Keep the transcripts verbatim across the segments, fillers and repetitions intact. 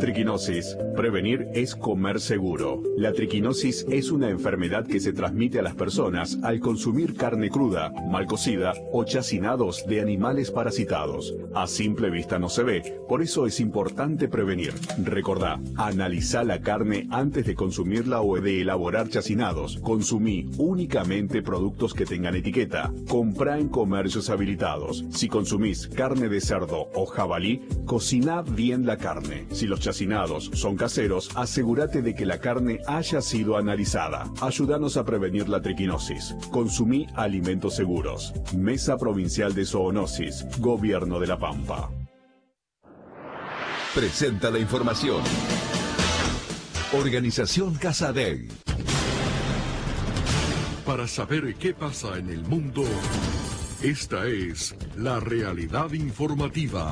Triquinosis. Prevenir es comer seguro. La triquinosis es una enfermedad que se transmite a las personas al consumir carne cruda, mal cocida o chacinados de animales parasitados. A simple vista no se ve, por eso es importante prevenir. Recordá, analizá la carne antes de consumirla o de elaborar chacinados. Consumí únicamente productos que tengan etiqueta. Comprá en comercios habilitados. Si consumís carne de cerdo o jabalí, cociná bien la carne. Si los chacinados son caseros, asegúrate de que la carne haya sido analizada. Ayúdanos a prevenir la triquinosis. Consumí alimentos seguros. Mesa Provincial de Zoonosis. Gobierno de La Pampa. Presenta la información. Organización Casadei. Para saber qué pasa en el mundo, esta es la realidad informativa.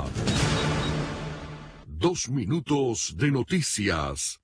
Dos minutos de noticias.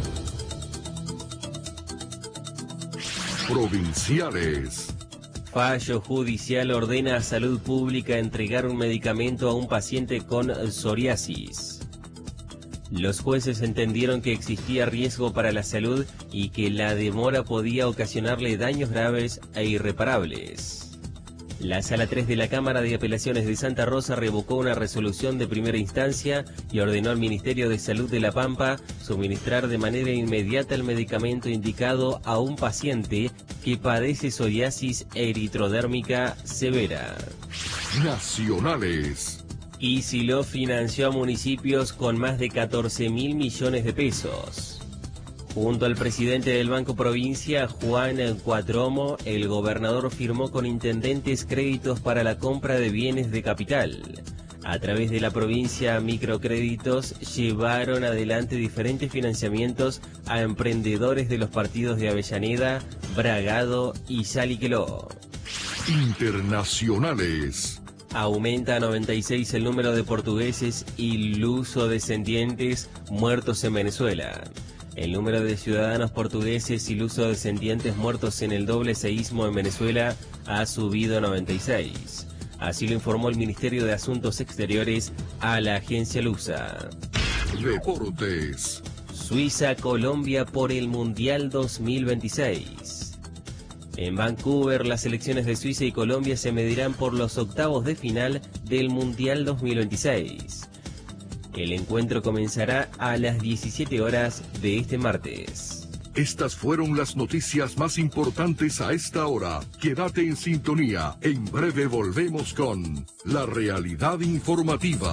Provinciales. Fallo judicial ordena a Salud Pública entregar un medicamento a un paciente con psoriasis. Los jueces entendieron que existía riesgo para la salud y que la demora podía ocasionarle daños graves e irreparables. La Sala tres de la Cámara de Apelaciones de Santa Rosa revocó una resolución de primera instancia y ordenó al Ministerio de Salud de La Pampa suministrar de manera inmediata el medicamento indicado a un paciente que padece psoriasis eritrodérmica severa. Nacionales. Kicillof financió a municipios con más de catorce mil millones de pesos. Junto al presidente del Banco Provincia, Juan Cuatromo, el gobernador firmó con intendentes créditos para la compra de bienes de capital. A través de la provincia, microcréditos llevaron adelante diferentes financiamientos a emprendedores de los partidos de Avellaneda, Bragado y Saliqueló. Internacionales. Aumenta a noventa y seis el número de portugueses y luso-descendientes muertos en Venezuela. El número de ciudadanos portugueses y luso-descendientes muertos en el doble seísmo en Venezuela ha subido a noventa y seis. Así lo informó el Ministerio de Asuntos Exteriores a la agencia Lusa. Deportes. Suiza-Colombia por el Mundial dos mil veintiséis. En Vancouver, las selecciones de Suiza y Colombia se medirán por los octavos de final del Mundial dos mil veintiséis. El encuentro comenzará a las diecisiete horas de este martes. Estas fueron las noticias más importantes a esta hora. Quédate en sintonía. En breve volvemos con la realidad informativa.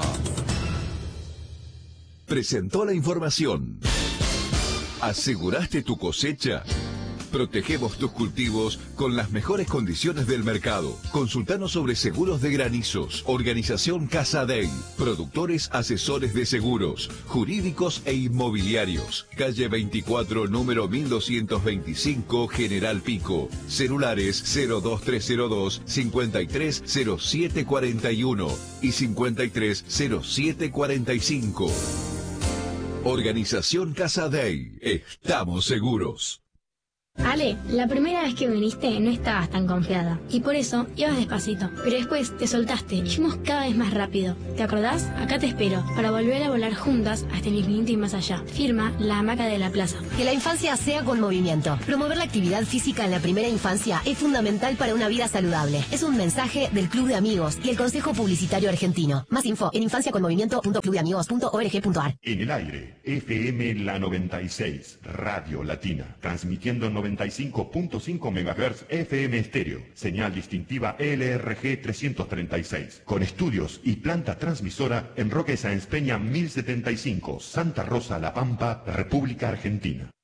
Presentó la información. ¿Aseguraste tu cosecha? Protegemos tus cultivos con las mejores condiciones del mercado. Consultanos sobre seguros de granizos. Organización Casadei. Productores asesores de seguros, jurídicos e inmobiliarios. Calle veinticuatro, número mil doscientos veinticinco, General Pico. Celulares cero dos tres cero dos, cincuenta y tres cero siete cuarenta y uno y cincuenta y tres cero siete cuarenta y cinco. Organización Casadei. Estamos seguros. Ale, la primera vez que viniste no estabas tan confiada y por eso ibas despacito, pero después te soltaste y fuimos cada vez más rápido. ¿Te acordás? Acá te espero para volver a volar juntas hasta el infinito y más allá. Firma La Hamaca de la Plaza. Que la infancia sea con movimiento. Promover la actividad física en la primera infancia es fundamental para una vida saludable. Es un mensaje del Club de Amigos y el Consejo Publicitario Argentino. Más info en infancia con movimiento punto club de amigos punto org punto ar. En el aire, F M La noventa y seis, Radio Latina, transmitiendo noventa y cinco punto cinco megahertz F M estéreo, señal distintiva L R G trescientos treinta y seis, con estudios y planta transmisora en Roque Sáenz Peña mil setenta y cinco, Santa Rosa, La Pampa, República Argentina.